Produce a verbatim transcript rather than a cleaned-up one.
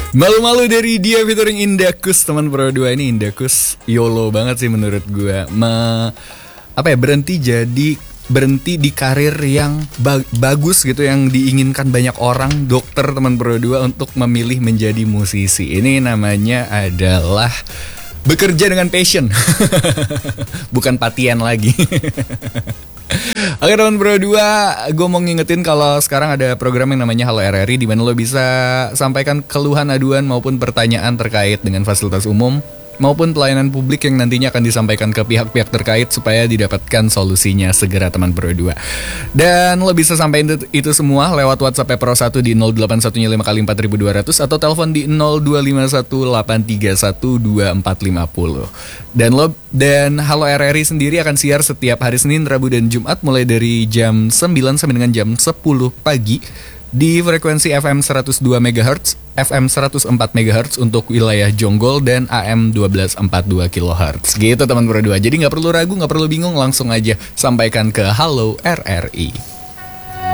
Malu-malu dari dia featuring Indakus, teman Pro dua ini. Indakus YOLO banget sih menurut gue. Me, apa ya, berhenti jadi berhenti di karir yang ba- bagus gitu, yang diinginkan banyak orang, dokter teman Pro dua, untuk memilih menjadi musisi. Ini namanya adalah bekerja dengan passion. Bukan patian lagi. Oke teman Pro dua, gue mau ngingetin kalau sekarang ada program yang namanya Halo R R I, di mana lo bisa sampaikan keluhan, aduan maupun pertanyaan terkait dengan fasilitas umum maupun pelayanan publik yang nantinya akan disampaikan ke pihak-pihak terkait supaya didapatkan solusinya segera teman Pro dua. Dan lo bisa sampaikan itu semua lewat WhatsApp Pro satu di nol delapan satu lima kali empat ribu dua ratus atau telepon di nol dua lima satu delapan tiga satu dua empat lima nol. Dan lo dan Halo R R I sendiri akan siar setiap hari Senin, Rabu dan Jumat mulai dari jam sembilan sampai dengan jam sepuluh pagi di frekuensi F M seratus dua megahertz, F M seratus empat megahertz untuk wilayah Jonggol, dan A M dua belas empat puluh dua kilohertz. Gitu teman Pro dua. Jadi nggak perlu ragu, nggak perlu bingung, langsung aja sampaikan ke Halo R R I.